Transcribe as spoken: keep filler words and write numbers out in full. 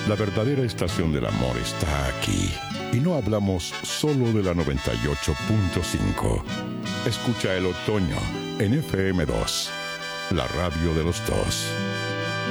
La verdadera estación del amor está aquí. Y no hablamos solo de la noventa y ocho punto cinco. Escucha el otoño en F M dos, la radio de los dos.